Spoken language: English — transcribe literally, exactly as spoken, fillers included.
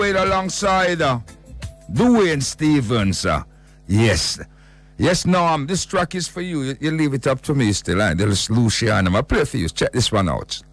Wait alongside uh, Dwayne Stevens. Uh, yes. Yes, Norm, this track is for you. You, you leave it up to me still. Eh? There's Luciano. I play for you. Check this one out.